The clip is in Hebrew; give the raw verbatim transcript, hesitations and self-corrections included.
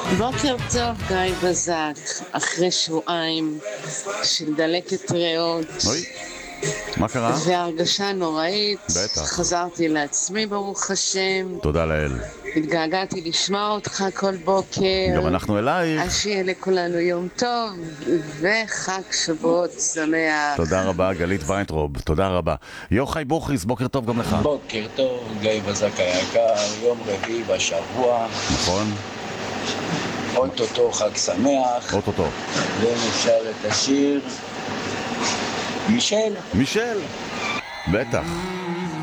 בוקר טוב, גיא בזק. אחרי שבועיים של דלקת ריאות אוי, מה קרה? והרגשה נוראית, בטח. חזרתי לעצמי ברוך השם. תודה לאל. התגעגעתי לשמוע אותך כל בוקר. גם אנחנו אלייך. אז שיהיה לכולנו יום טוב וחג שבועות שמח. תודה רבה, גלית ויינטרוב, תודה רבה. יוחאי בוכריס, בוקר טוב גם לך. בוקר טוב, גיא בזק היקר, יום רביעי בשבוע. נכון? אוטוטו חג שמח. אוטוטו. ונשאר את השיר מישל. מישל, בטח.